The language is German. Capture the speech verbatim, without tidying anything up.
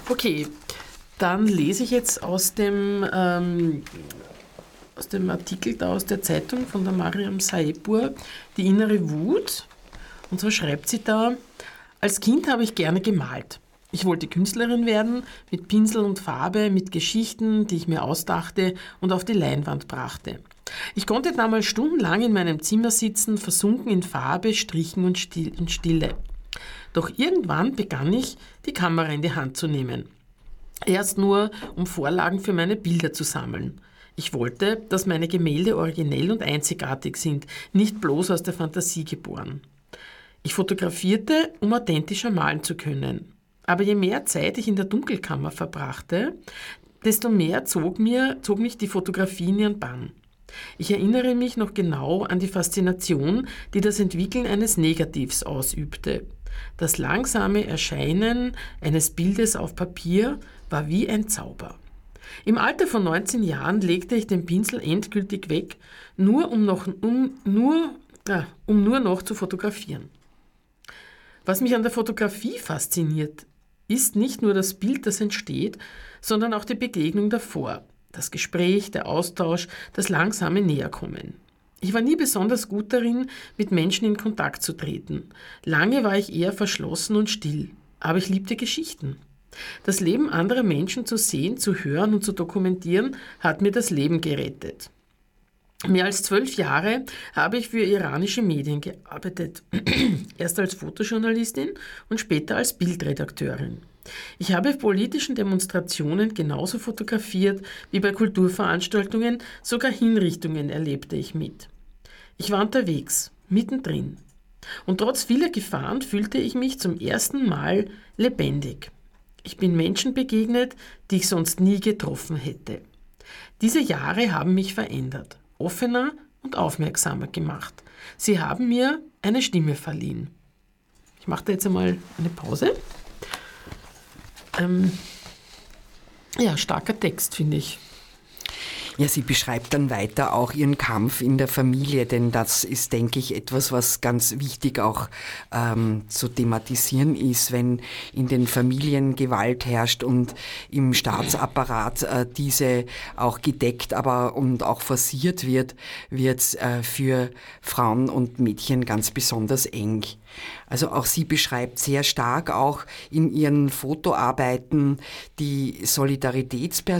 Okay, dann lese ich jetzt aus dem, ähm, aus dem Artikel da aus der Zeitung von der Mariam Saepur, Die innere Wut. Und so schreibt sie da: Als Kind habe ich gerne gemalt. Ich wollte Künstlerin werden, mit Pinsel und Farbe, mit Geschichten, die ich mir ausdachte und auf die Leinwand brachte. Ich konnte damals stundenlang in meinem Zimmer sitzen, versunken in Farbe, Strichen und Stille. Doch irgendwann begann ich, die Kamera in die Hand zu nehmen. Erst nur, um Vorlagen für meine Bilder zu sammeln. Ich wollte, dass meine Gemälde originell und einzigartig sind, nicht bloß aus der Fantasie geboren. Ich fotografierte, um authentischer malen zu können. Aber je mehr Zeit ich in der Dunkelkammer verbrachte, desto mehr zog, mir, zog mich die Fotografie in ihren Bann. Ich erinnere mich noch genau an die Faszination, die das Entwickeln eines Negativs ausübte. Das langsame Erscheinen eines Bildes auf Papier war wie ein Zauber. Im Alter von neunzehn Jahren legte ich den Pinsel endgültig weg, nur um, noch, um, nur, äh, um nur noch zu fotografieren. Was mich an der Fotografie fasziniert, ist nicht nur das Bild, das entsteht, sondern auch die Begegnung davor, das Gespräch, der Austausch, das langsame Näherkommen. Ich war nie besonders gut darin, mit Menschen in Kontakt zu treten. Lange war ich eher verschlossen und still, aber ich liebte Geschichten. Das Leben anderer Menschen zu sehen, zu hören und zu dokumentieren, hat mir das Leben gerettet. Mehr als zwölf Jahre habe ich für iranische Medien gearbeitet, erst als Fotojournalistin und später als Bildredakteurin. Ich habe politischen Demonstrationen genauso fotografiert wie bei Kulturveranstaltungen, sogar Hinrichtungen erlebte ich mit. Ich war unterwegs, mittendrin. Und trotz vieler Gefahren fühlte ich mich zum ersten Mal lebendig. Ich bin Menschen begegnet, die ich sonst nie getroffen hätte. Diese Jahre haben mich verändert, offener und aufmerksamer gemacht. Sie haben mir eine Stimme verliehen. Ich mache da jetzt einmal eine Pause. Ähm, ja, starker Text, finde ich. Ja, sie beschreibt dann weiter auch ihren Kampf in der Familie, denn das ist, denke ich, etwas, was ganz wichtig auch ähm, zu thematisieren ist, wenn in den Familien Gewalt herrscht und im Staatsapparat äh, diese auch gedeckt, aber und auch forciert wird, wird es äh, für Frauen und Mädchen ganz besonders eng. Also auch sie beschreibt sehr stark auch in ihren Fotoarbeiten die Solidaritätsperspektive